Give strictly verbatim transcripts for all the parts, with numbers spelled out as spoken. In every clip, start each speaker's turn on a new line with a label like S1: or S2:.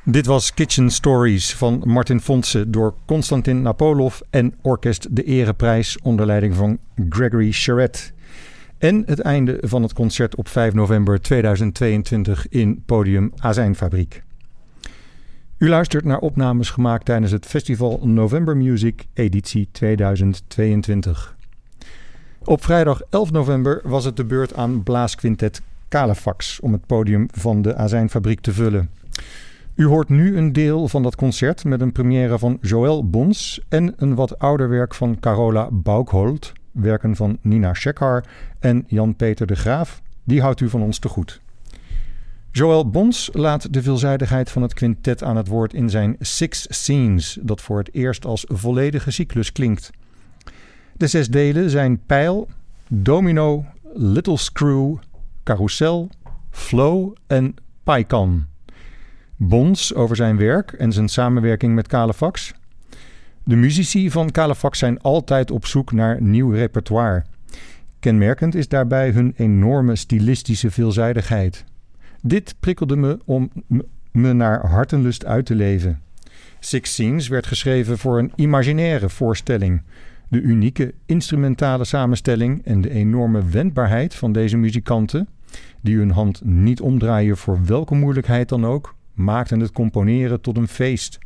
S1: Dit was Kitchen Stories van Martin Fontse door Konstantin Napolov en Orkest de Ereprijs onder leiding van Gregory Charette. En het einde van het concert op vijf november tweeduizend tweeëntwintig in Podium Azijnfabriek. U luistert naar opnames gemaakt tijdens het festival November Music editie tweeduizend tweeëntwintig. Op vrijdag elf november was het de beurt aan blaasquintet Calefax om het podium van de Azijnfabriek te vullen. U hoort nu een deel van dat concert met een première van Joël Bons en een wat ouder werk van Carola Baukholt, werken van Nina Shekhar en Jan-Peter de Graaf. Die houdt u van ons te goed. Joël Bons laat de veelzijdigheid van het quintet aan het woord in zijn Six Scenes, dat voor het eerst als volledige cyclus klinkt. De zes delen zijn Pijl, Domino, Little Screw, Carousel, Flow en Paikan. Bons over zijn werk en zijn samenwerking met Calefax. De muzici van Calefax zijn altijd op zoek naar nieuw repertoire. Kenmerkend is daarbij hun enorme stilistische veelzijdigheid. Dit prikkelde me om me naar hartenlust uit te leven. Six Scenes werd geschreven voor een imaginaire voorstelling. De unieke instrumentale samenstelling en de enorme wendbaarheid van deze muzikanten, die hun hand niet omdraaien voor welke moeilijkheid dan ook, maakten het componeren tot een feest.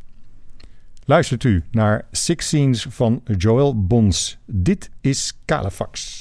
S1: Luistert u naar Six Scenes van Joël Bons. Dit is Calefax.